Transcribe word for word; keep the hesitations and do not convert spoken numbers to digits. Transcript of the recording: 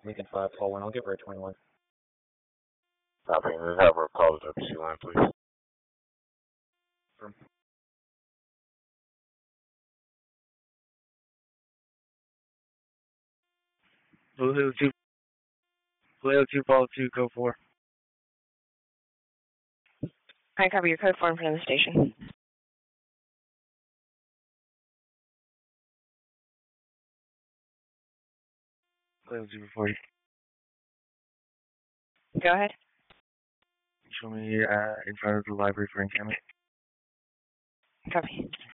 Lincoln five, call one. I'll give her a twenty-one. Copy. Just have her call the W C line, please. From Blue Hill two, Blue Hill two, follow two, code four. I copy your code four in front of the station. Blue Hill two forty. Go ahead. Show me uh, in front of the library for encampment. Copy.